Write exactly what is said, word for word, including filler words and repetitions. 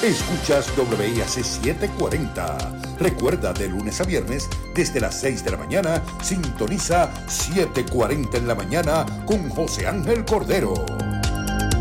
Escuchas W I A C setecientos cuarenta. Recuerda, de lunes a viernes, desde las seis de la mañana, sintoniza setecientos cuarenta en la mañana con José Ángel Cordero.